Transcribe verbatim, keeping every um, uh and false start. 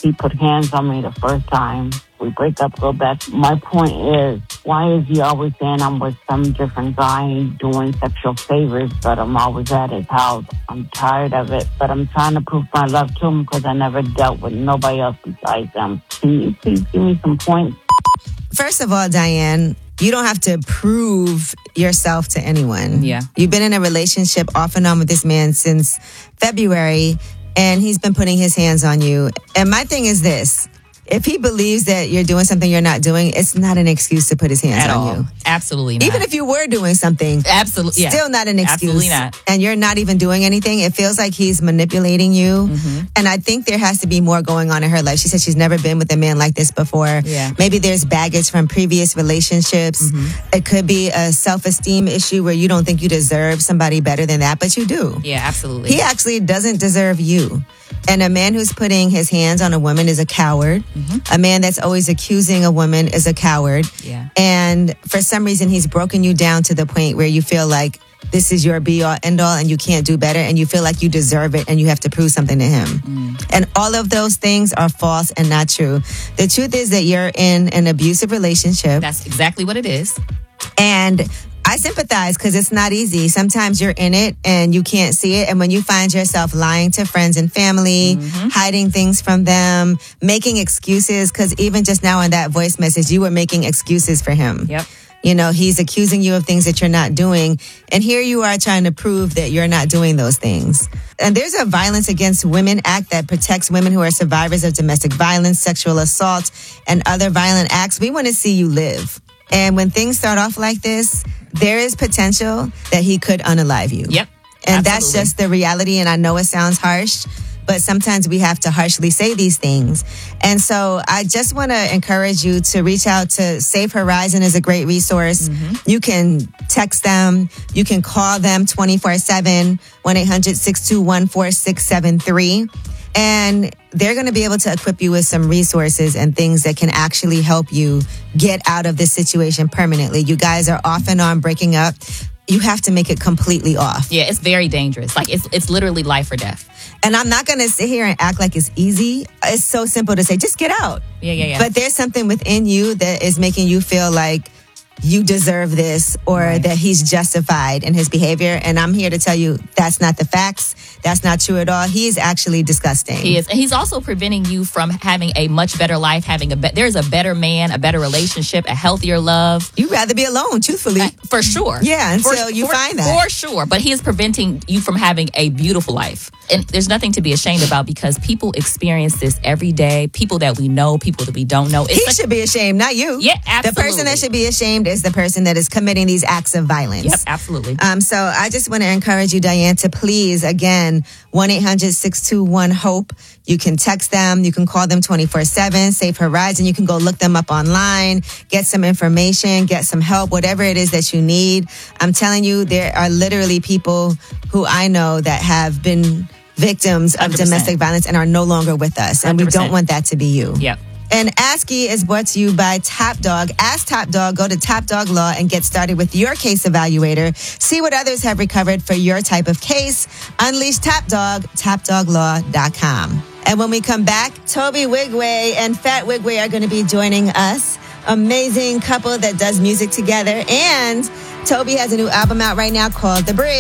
He put hands on me the first time. We break up, go back. My point is, why is he always saying I'm with some different guy doing sexual favors, but I'm always at his house? I'm tired of it, but I'm trying to prove my love to him because I never dealt with nobody else besides him. Can you please give me some points? First of all, Diane, you don't have to prove yourself to anyone. Yeah. You've been in a relationship off and on with this man since February, and he's been putting his hands on you. And my thing is this. If he believes that you're doing something you're not doing, it's not an excuse to put his hands At on all. you. Absolutely not. Even if you were doing something, Absolutely, yeah. still not an excuse. Absolutely not. And you're not even doing anything. It feels like he's manipulating you. Mm-hmm. And I think there has to be more going on in her life. She said she's never been with a man like this before. Yeah. Maybe there's baggage from previous relationships. Mm-hmm. It could be a self-esteem issue where you don't think you deserve somebody better than that, but you do. Yeah, absolutely. He actually doesn't deserve you. And a man who's putting his hands on a woman is a coward. Mm-hmm. A man that's always accusing a woman is a coward. Yeah. And for some reason, he's broken you down to the point where you feel like this is your be-all, end-all, and you can't do better, and you feel like you deserve it, and you have to prove something to him. Mm. And all of those things are false and not true. The truth is that you're in an abusive relationship. That's exactly what it is. And I sympathize because it's not easy. Sometimes you're in it and you can't see it. And when you find yourself lying to friends and family, Mm-hmm. hiding things from them, making excuses, because even just now in that voice message, you were making excuses for him. Yep. You know, he's accusing you of things that you're not doing. And here you are trying to prove that you're not doing those things. And there's a Violence Against Women Act that protects women who are survivors of domestic violence, sexual assault, and other violent acts. We want to see you live. And when things start off like this, there is potential that he could unalive you. Yep. And that's Absolutely. just the reality. And I know it sounds harsh, but sometimes we have to harshly say these things. And so I just want to encourage you to reach out to Safe Horizon is a great resource. Mm-hmm. You can text them. You can call them twenty-four seven, one eight hundred, six two one, four six seven three. And they're going to be able to equip you with some resources and things that can actually help you get out of this situation permanently. You guys are off and on breaking up. You have to make it completely off. Yeah, it's very dangerous. Like, it's it's literally life or death. And I'm not going to sit here and act like it's easy. It's so simple to say, just get out. Yeah, yeah, yeah. But there's something within you that is making you feel like you deserve this or Right. that he's justified in his behavior. And I'm here to tell you that's not the facts. That's not true at all. He is actually disgusting. He is. And he's also preventing you from having a much better life, having a be- there's a better man, a better relationship, a healthier love. You'd rather be alone, truthfully. Uh, For sure. Yeah, For- until you for- find that. For sure. But he is preventing you from having a beautiful life. And there's nothing to be ashamed about because people experience this every day. People that we know, people that we don't know. It's He like- should be ashamed, not you. Yeah, The person absolutely. that should be ashamed is the person that is committing these acts of violence. Yep, absolutely. Um, so I just want to encourage you, Diane, to please, again, one eight hundred, six two one, HOPE. You can text them. You can call them twenty-four seven, Safe Horizon. You can go look them up online, get some information, get some help, whatever it is that you need. I'm telling you, there are literally people who I know that have been victims of one hundred percent. domestic violence and are no longer with us. And we one hundred percent. don't want that to be you. Yep. And ASCII is brought to you by Top Dog. Ask Top Dog, go to Top Dog Law and get started with your case evaluator. See what others have recovered for your type of case. Unleash Top Dog, top dog law dot com. And when we come back, Toby Wigway and Fat Wigway are going to be joining us. Amazing couple that does music together. And Toby has a new album out right now called The Bridge.